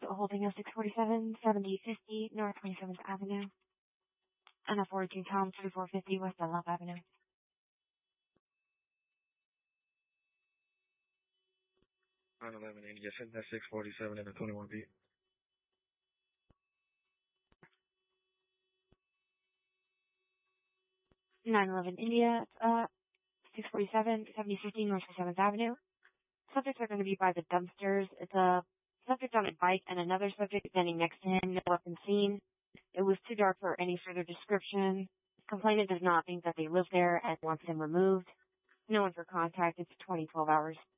holding a 647, 7050 North 27th Avenue, and a 42 Tom 3450 West Dunlop Avenue. 911 India, send that 647 and a 21 beat. 911 India, 647, 7050 North 27th Avenue. Subjects are going to be by the dumpsters. It's a subject on a bike and another subject standing next to him. No weapon seen. It was too dark for any further description. Complainant does not think that they live there and wants him removed. No one for contact. It's 20-12 hours.